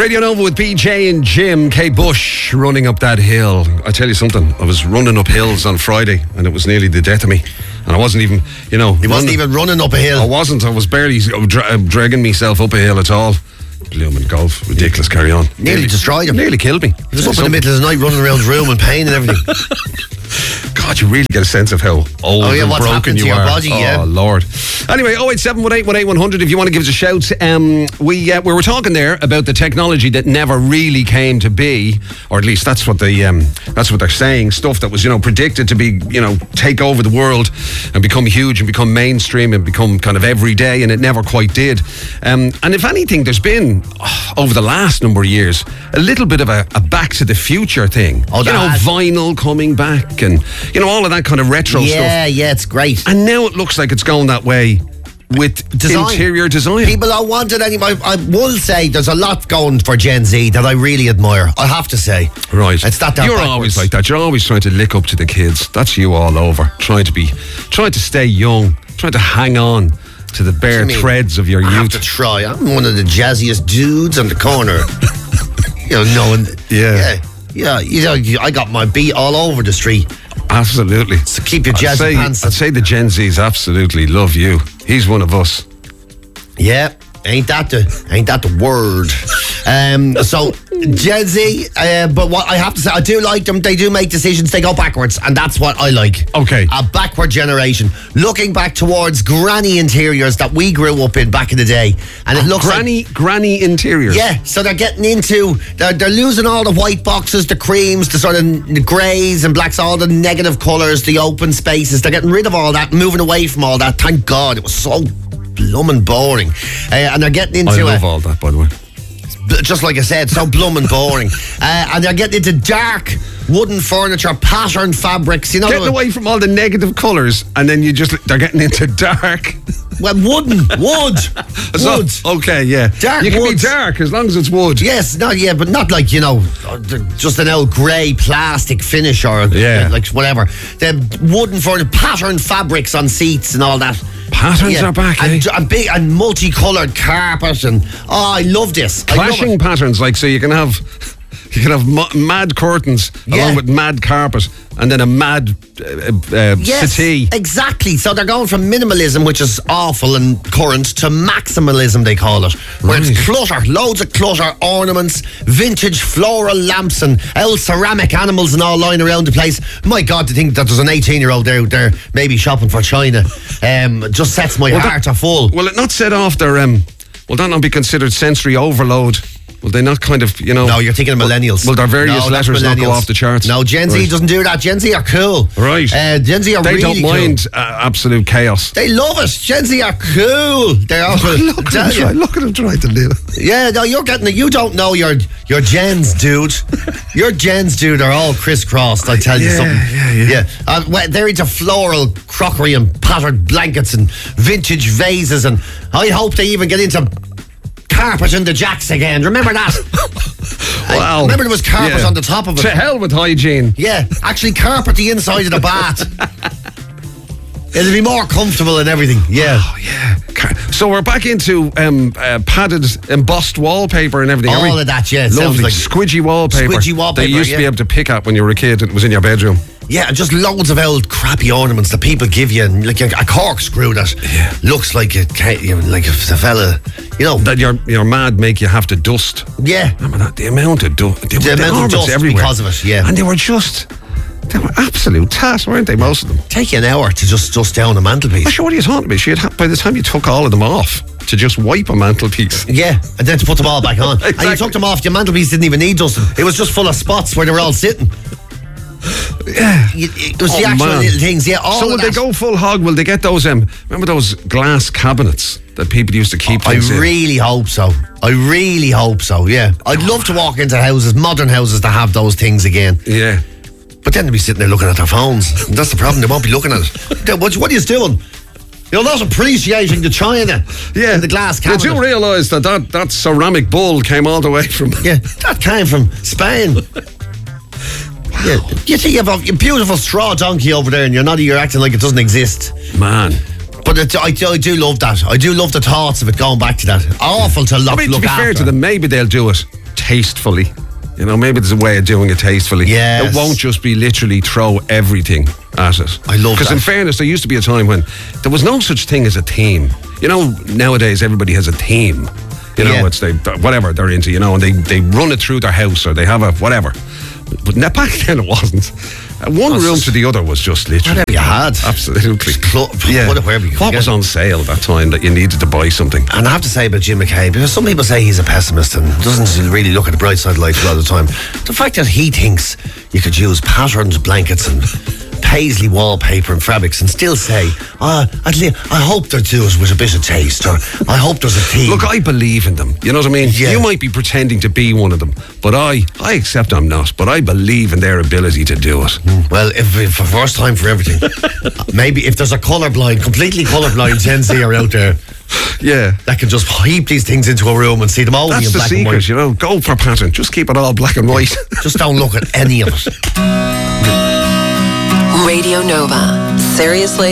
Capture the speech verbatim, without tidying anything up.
Radio Nova with B J and Jim. Kate Bush running up that hill. I tell you something, I was running up hills on Friday and it was nearly the death of me. And I wasn't even, you know... He wasn't running, even running up a hill. I wasn't. I was barely dra- dragging myself up a hill at all. Blooming golf. Ridiculous carry on. Nearly, nearly destroyed him. Nearly killed me. He was up in the middle of the night running around the room in pain and everything. God, you really get a sense of how old oh, yeah, and what's broken you to your are. Body, oh, yeah. Lord. Anyway, oh eight seven one eight one eight one hundred if you want to give us a shout. Um, we uh, we were talking there about the technology that never really came to be, or at least that's what they um, that's what they're saying. Stuff that was, you know, predicted to be, you know, take over the world and become huge and become mainstream and become kind of everyday, and it never quite did. Um, and if anything, there's been oh, over the last number of years a little bit of a, a back to the future thing. Oh, you know, has. vinyl coming back and, you know, all of that kind of retro yeah, stuff. Yeah, yeah, it's great. And now it looks like it's going that way with design. Interior design. People don't want it anymore. I will say there's a lot going for Gen Z that I really admire. I have to say. Right. It's that You're backwards. always like that. You're always trying to lick up to the kids. That's you all over. Trying to be, trying to stay young. Trying to hang on to the bare threads of your I youth. I have to try. I'm one of the jazziest dudes on the corner. you know, knowing. Yeah. Yeah. Yeah. You know, I got my beat all over the street. Absolutely. So keep your jazzy I'd say, pants. I'd say the Gen Zs absolutely love you. He's one of us. Yeah, ain't that the ain't that the word? Um, so Gen Z, uh, but what I have to say, I do like them. They do make decisions. They go backwards, and that's what I like. Okay, a backward generation looking back towards granny interiors that we grew up in back in the day, and it looks granny like, granny interiors. Yeah, so they're getting into they're, they're losing all the white boxes, the creams, the sort of greys and blacks, all the negative colours, the open spaces. They're getting rid of all that, moving away from all that. Thank God, it was so blooming boring. Uh, and they're getting into I love a, all that, by the way. just like I said, so blooming boring. uh, and they're getting into dark wooden furniture, patterned fabrics. You know, getting away from all the negative colours, and then you just they're getting into dark. Well, wooden wood, so, wood. Okay, yeah, dark. You can wood. be dark as long as it's wood. Yes, no, yeah, but not like, you know, just an old grey plastic finish or yeah. like whatever. The wooden furniture, patterned fabrics on seats and all that. Patterns yeah. are back, and, eh? and big and multicoloured carpet, and oh, I love this. Clashing love patterns, like so you can have you can have ma- mad curtains yeah. along with mad carpet, and then a mad uh, uh, yes, settee. Exactly. So they're going from minimalism, which is awful and current, to maximalism, they call it, where right. it's clutter, loads of clutter, ornaments, vintage floral lamps, and old ceramic animals and all lying around the place. My God, to think that there's an eighteen-year-old there, there maybe shopping for China, um, just sets my well, heart that, a full. Will it not set off their? Um, will that not be considered sensory overload? Will they not kind of, you know... No, you're thinking of millennials. Will their various no, letters not go off the charts? No, Gen Z right. doesn't do that. Gen Z are cool. Right. Uh, Gen Z are they really don't mind cool. uh, absolute chaos. They love it. Gen Z are cool. They are. look, at try, look at them trying to live. Yeah, no, you're getting it. You don't know your your gens, dude. Your gens, dude, are all crisscrossed. I tell you yeah, something. Yeah, yeah, yeah. Uh, well, they're into floral crockery and patterned blankets and vintage vases, and I hope they even get into carpet in the jacks again. Remember that? Wow. I remember there was carpet yeah. on the top of it. To hell with hygiene. Yeah, actually carpet the inside of the bath. It'll be more comfortable and everything. Yeah. Oh, yeah. So we're back into um, uh, padded embossed wallpaper and everything. All of that, yeah. Lovely. Like squidgy wallpaper. Squidgy wallpaper, They used yeah. to be able to pick at when you were a kid and it was in your bedroom. Yeah, and just loads of old crappy ornaments that people give you, and like a, a corkscrew that yeah. looks like a you know, like a, a fella, you know. That your your mad make you have to dust. Yeah. Remember that? The amount of dust. The amount of dust everywhere. because of it, yeah. And they were just, they were absolute tat, weren't they, most of them? Take you an hour to just dust down a mantelpiece. I'm sure what are you talking about? You'd have, by the time you took all of them off, to just wipe a mantelpiece. Yeah, and then to put them all back on. Exactly. And you took them off, your mantelpiece didn't even need dusting. It was just full of spots where they were all sitting. Yeah. It was oh, the actual man. little things, yeah. All so will of they that. go full hog? Will they get those, um, remember those glass cabinets that people used to keep I things in? really hope so. I really hope so, yeah. I'd love to walk into houses, modern houses, that have those things again. Yeah. But then they'll be sitting there looking at their phones. That's the problem, they won't be looking at it. What, what are you doing? You're not appreciating the china yeah. in the glass cabinet. Did you realise that, that that ceramic bowl came all the way from... Yeah, that came from Spain. Yeah, you think you have a beautiful straw donkey over there and you're not, you're acting like it doesn't exist. Man. But it, I, I do love that. I do love the thoughts of it going back to that. Awful to look, I mean, look to be after. fair to them, maybe they'll do it tastefully. You know, maybe there's a way of doing it tastefully. Yes. It won't just be literally throw everything at it. I love Because that. in fairness, there used to be a time when there was no such thing as a theme. You know, nowadays everybody has a theme. You know, Yeah. it's they whatever they're into, you know, and they, they run it through their house or they have a whatever. But now, back then it wasn't. Uh, One room to the other was just literally. Whatever you had. Absolutely. Cl- Yeah. put it wherever you could What get was it. on sale at that time that you needed to buy something? And I have to say about Jim McCabe, because some people say he's a pessimist and doesn't really look at the bright side of life a lot of the time. The fact that he thinks you could use patterned blankets and paisley wallpaper and fabrics and still say, uh, at least, I hope they do it with a bit of taste, or I hope there's a theme. Look, I believe in them. You know what I mean? Yeah. You might be pretending to be one of them, but I, I accept I'm not. But I believe in their ability to do it. Well, if, if for first time for everything, maybe if there's a colourblind, completely colourblind Gen Z are out there Yeah. that can just heap these things into a room and see them only That's in the black and secret, white. you know. Go for pattern. Just keep it all black and white. Just don't look at any of it. Radio Nova. Seriously?